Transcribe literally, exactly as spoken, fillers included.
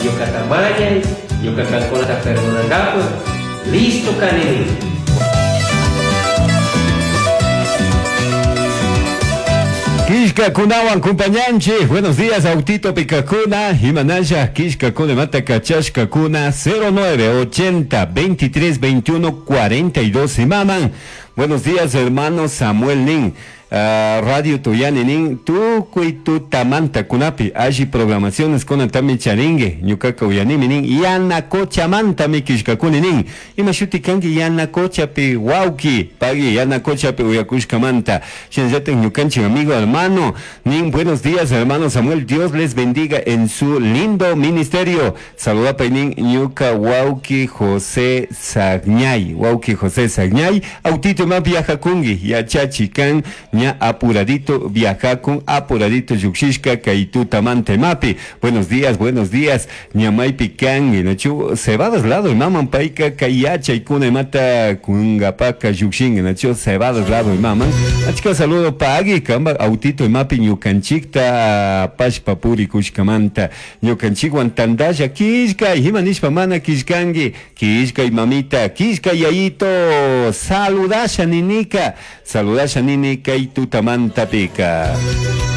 Yucatamaya, Yucatancola Perdonangapo, listo canini. Kishka kunawan compañanchi, buenos días Autito Picacuna, Himanaya, Kishka Kune Mata Kachashka Kuna, cero nueve ochenta veintitrés veintiuno cuarenta y dos Imaman. Buenos días hermano Samuel Nin. Uh, Radio Tuyani Nin, tu tu tamanta kunapi, aji programaciones con atami charingue, nyukaka uyanimi nin, yana kocha manta mi kishkakuni nin, imashuti kangi yana kocha pe wauki, pagi yana kocha pe uyakushka manta, shenzaten nyukanchi amigo hermano, nin, buenos días hermano Samuel, Dios les bendiga en su lindo ministerio, saluda pa nin, nyuka wauki José Sagñay, wauki José Sagñay, autito ma viaja kungi, ya chachikan, apuradito viaja con apuradito yuxishka kaituta mante mapi. Buenos días, buenos días. Ñamay pican y nacho cebadas lado y maman paika kayacha y kune mata kungapaka yuxing nacho cebadas lado y maman. Achika saludo pa agi kamba autito y mapi ñukanchikta pashpa puri kushkamanta. Ñukanchik guantandaya kishka y himanishpa mana kishkangi kishka y mamita kishka y ayito saludasha ninika saludasha ninika y tutamanta pica.